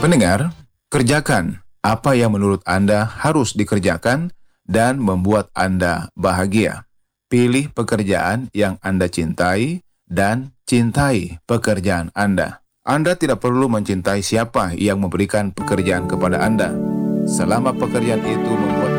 Pendengar, kerjakan apa yang menurut Anda harus dikerjakan dan membuat Anda bahagia. Pilih pekerjaan yang Anda cintai dan cintai pekerjaan Anda. Anda tidak perlu mencintai siapa yang memberikan pekerjaan kepada Anda. Selama pekerjaan itu membuat